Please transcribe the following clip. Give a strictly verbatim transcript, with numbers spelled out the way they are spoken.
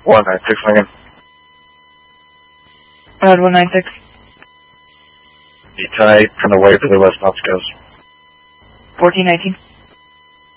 one nine six Lincoln. Rod one nine six. The ten eight from the way to the west Knox Coast. fourteen nineteen.